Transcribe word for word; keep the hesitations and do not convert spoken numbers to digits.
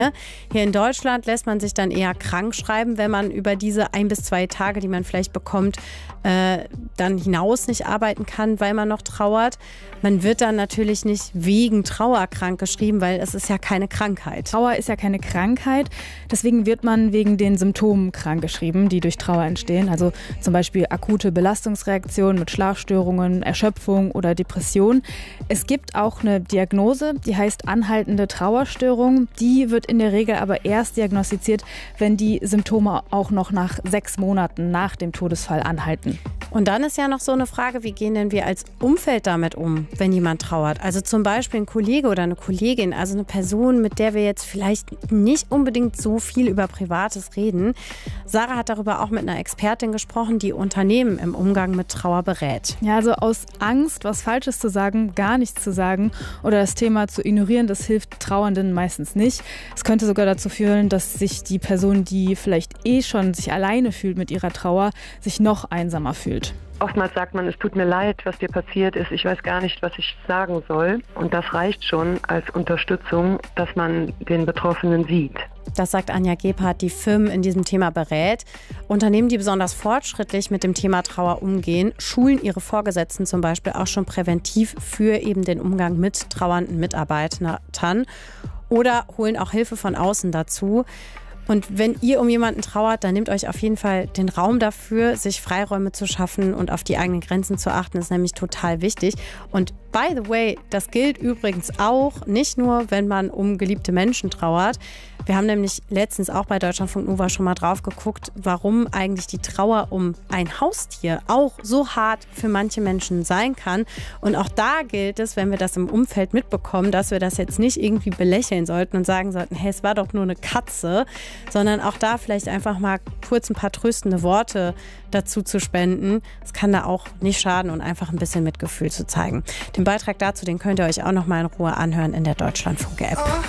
Hier in Deutschland lässt man sich dann eher krank schreiben, wenn man über diese ein bis zwei Tage, die man vielleicht bekommt, äh, dann hinaus nicht arbeiten kann, weil man noch trauert. Man wird dann natürlich nicht wegen Trauer krank geschrieben, weil es ist ja keine Krankheit. Trauer ist ja keine Krankheit, deswegen wird man wegen den Symptomen krank geschrieben, die durch Trauer entstehen. Also zum Beispiel akute Belastungsreaktionen mit Schlafstörungen, Erschöpfung oder Depression. Es gibt auch eine Diagnose, die heißt anhaltende Trauerstörung. Die wird in der Regel aber erst diagnostiziert, wenn die Symptome auch noch nach sechs Monaten nach dem Todesfall anhalten. Und dann ist ja noch so eine Frage, wie gehen denn wir als Umfeld damit um, wenn jemand trauert? Also zum Beispiel ein Kollege oder eine Kollegin, also eine Person, mit der wir jetzt vielleicht nicht unbedingt so viel über Privates reden. Sarah hat darüber auch mit einer Expertin gesprochen, die Unternehmen im Umgang mit Trauer berät. Ja, also aus Angst, was Falsches zu sagen, gar nichts zu sagen oder das Thema zu ignorieren, das hilft Trauernden meistens nicht. Es könnte sogar dazu führen, dass sich die Person, die vielleicht eh schon sich alleine fühlt mit ihrer Trauer, sich noch einsamer fühlt. Oftmals sagt man, es tut mir leid, was dir passiert ist. Ich weiß gar nicht, was ich sagen soll. Und das reicht schon als Unterstützung, dass man den Betroffenen sieht. Das sagt Anja Gebhardt, die Firmen in diesem Thema berät. Unternehmen, die besonders fortschrittlich mit dem Thema Trauer umgehen, schulen ihre Vorgesetzten zum Beispiel auch schon präventiv für eben den Umgang mit trauernden Mitarbeitern oder holen auch Hilfe von außen dazu. Und wenn ihr um jemanden trauert, dann nehmt euch auf jeden Fall den Raum dafür, sich Freiräume zu schaffen und auf die eigenen Grenzen zu achten, ist nämlich total wichtig. Und by the way, das gilt übrigens auch nicht nur, wenn man um geliebte Menschen trauert. Wir haben nämlich letztens auch bei Deutschlandfunk Nova schon mal drauf geguckt, warum eigentlich die Trauer um ein Haustier auch so hart für manche Menschen sein kann. Und auch da gilt es, wenn wir das im Umfeld mitbekommen, dass wir das jetzt nicht irgendwie belächeln sollten und sagen sollten, hey, es war doch nur eine Katze, sondern auch da vielleicht einfach mal kurz ein paar tröstende Worte dazu zu spenden. Es kann da auch nicht schaden und einfach ein bisschen Mitgefühl zu zeigen. Den Beitrag dazu, den könnt ihr euch auch noch mal in Ruhe anhören in der Deutschlandfunk-App.